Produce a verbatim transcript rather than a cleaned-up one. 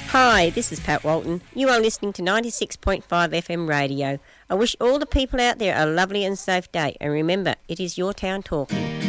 Hi, this is Pat Walton. You are listening to ninety-six point five F M radio. I wish all the people out there a lovely and safe day. And remember, it is your town talking.